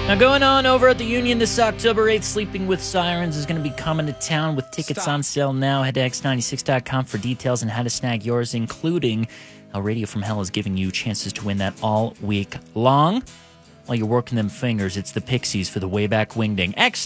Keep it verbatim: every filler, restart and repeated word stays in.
Now, going on over at the Union this October eighth, Sleeping with Sirens is going to be coming to town with tickets Stop. on sale now. Head to x ninety-six dot com for details and how to snag yours, including how Radio from Hell is giving you chances to win that all week long. While you're working them fingers, it's the Pixies for the Way Back Wingding. X